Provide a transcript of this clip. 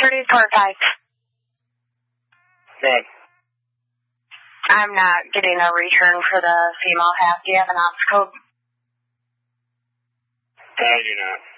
30 to 5. Good. I'm not getting a return for the female half. Do you have an ops code? I do not.